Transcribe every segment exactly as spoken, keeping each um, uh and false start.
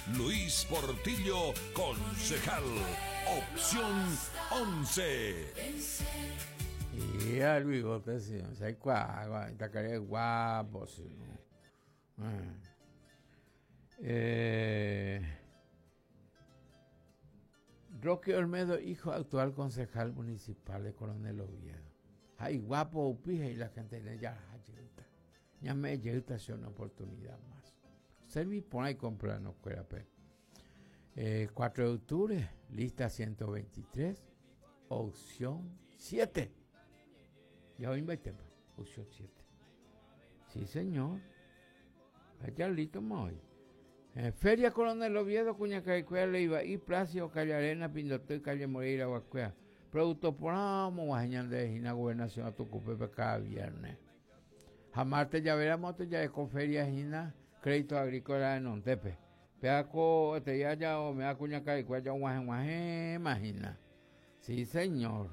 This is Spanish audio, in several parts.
Luis Portillo, concejal, opción once. Y a Luis Bote, si no sé cuál, esta cara es guapo, si no. Ah. Eh, Roque Olmedo, hijo actual concejal municipal de Coronel Oviedo. Ay, guapo, upije, y la gente dice, ya, ya me llega una oportunidad más. Serví por ahí comprar, no fuera, eh, cuatro de octubre, lista ciento veintitrés, opción siete. Ya hoy invité, opción siete. Sí, señor. Allá listo, hoy. Eh, Feria Coronel Oviedo, Cuñacaicuea, Leiva y Placio, Calle Arena, Pindote, Calle Moreira, Guacuea. Producto por amo, Guajañán de Gina, Gobernación a Tucupepe cada viernes. Jamarte ya veramos, ya de Conferia Gina, Crédito Agrícola en Ontepe. Peaco, te ya ya, o me da Cuñacaicuea, ya Guajen, Guajen, imagina. Sí, señor.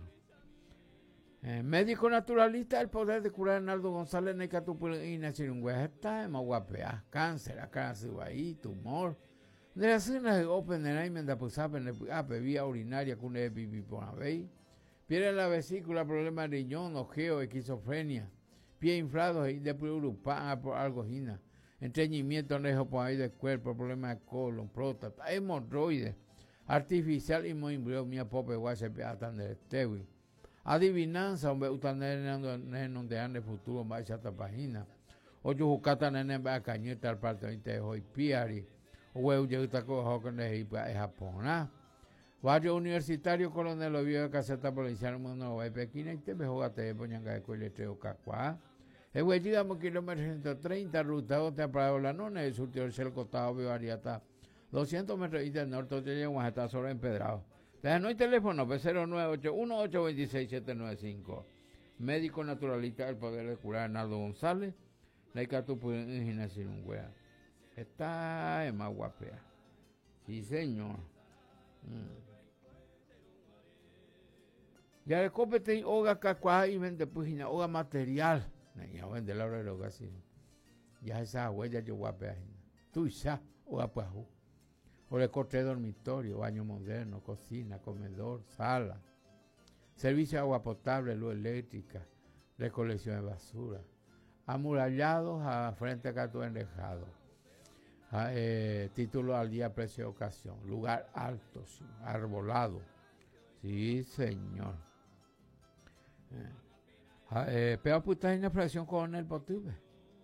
Eh, médico naturalista, el poder de curar Arnaldo González, Necatupulina, Chirungüeja, está en Maguapea, cáncer, acá, ahí, tumor. De las cenas de Open en Aimenda, pues, ape, vía urinaria, con el pipiponabey. Pierde la vesícula, problema de riñón, ojeo, esquizofrenia. Pie inflado y de purupán, por algojina. Estreñimiento, anejo por ahí del cuerpo, problema de colon, próstata, hemorroides, artificial y moimbriomia, pope, guache, peatan del tewi. Adivinanza, hombre, usted no de ande futuro, más esa página. Ocho jucata nene va a cañeta al parte de hoy, piari. O yo está cojo con el Japón, ¿ah? Barrio Universitario, Coronel Oviedo, caseta policial, mundo de Pekín, y te mejor te ponían que el letreo cacuá. El güey, digamos, kilómetro ciento treinta, ruta, otra para la nona, el surtió el cielo costado, Vivariata, doscientos metros y del norte, te llevan hasta sobre empedrado. No hay teléfono, cero nueve ocho uno ocho dos seis siete nueve cinco. Médico naturalista, el poder de curar Arnaldo González, la Icatupulina Chirungüeja. Está en Maguapea. Sí, señor. Mm. Ya le compete oga cacuá y vende pujina, oga material. Ya vende la hora de lo así. Ya esa huella yo guapea. Tú ya, oga puajú. O le corté dormitorio, baño moderno, cocina, comedor, sala, servicio de agua potable, luz eléctrica, recolección de basura, amurallados a frente a Cato Enrejado, eh, título al día, precio de ocasión, lugar alto, sí, arbolado, sí señor. Eh, eh, Peor puta en fracción con el Potube,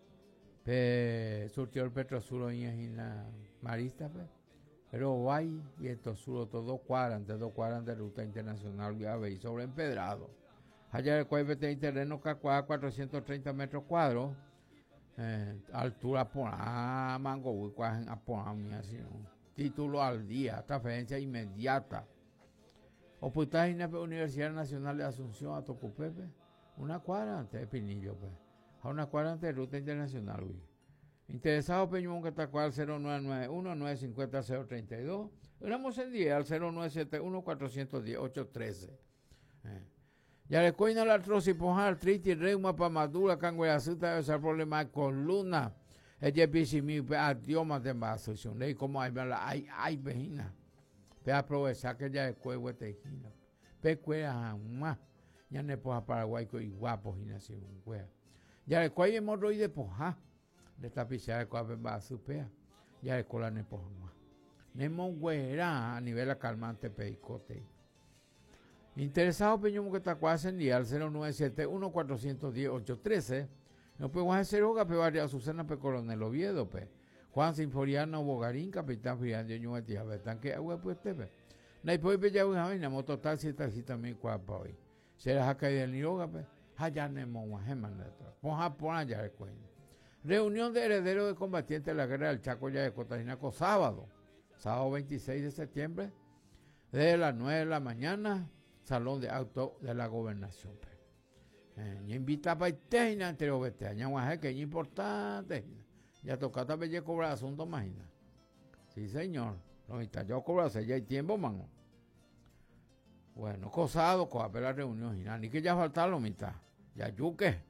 Pe, surtió el Petrosuro en la Marista, pe. Pero guay, y estos sur, dos cuadrantes, dos cuadrantes de ruta internacional, viave y sobre empedrado. Allá el cueve de terreno Cacuá, cuatrocientos treinta metros cuadros, eh, altura por ah, mango, huicuajen a por así, ¿no? Título al día, transferencia inmediata. Hospital en la Universidad Nacional de Asunción a Tocupepe, una cuadrante de Pinillo, pues, a una cuadrante de ruta internacional, güey. Interesado Peñón Catacual cero nueve nueve uno nueve cinco cero cero tres dos. Éramos en día al cero nueve siete uno cuatro uno cero ocho uno tres. Eh. Ya le coina la artrosis, pojar, artritis, reuma, pamadura, cangueazuta, ese problema de columna. Ella pisimi, adioma de más, y como hay, hay, hay, vejina. Pe aprovechar que ya de cuello tejina. Pe cuera, más. Ya ne poja Paraguay, y guapo, y nació un cuea. Ya le coina hemorroide, poja. De tapizar el cuerpo va a supea. Ya el cola ne poja más. Nemo güera a nivel calmante peicote. Interesado Peñón que tacuá ascendía al cero nueve siete uno cuatro uno cero ocho uno tres. No podemos hacer hoga pe barrio Azucena pe Coronel Oviedo pe. Juan Sinforiano Bogarín, capitán Friando Ñuati Javetán que agua pues te ve. No hay pues ya una vaina moto taxi taxi también cuapa hoy. Será jaca del niroga pe. Allá nemo guajeman de atrás. Ponja por allá el cuello. Reunión de herederos de combatientes de la guerra del Chaco ya de Cotajinaco sábado. Sábado veintiséis de septiembre. Desde las nueve de la mañana. Salón de auto de la gobernación. Eh, y invita para el anterior vete año que es importante. Ya toca también cobrar asunto, imagina. Sí, señor. No está yo cobrar, ya hay tiempo, mano. Bueno, cosado, coja la reunión y ni que ya falta la mitad. Ya yuque.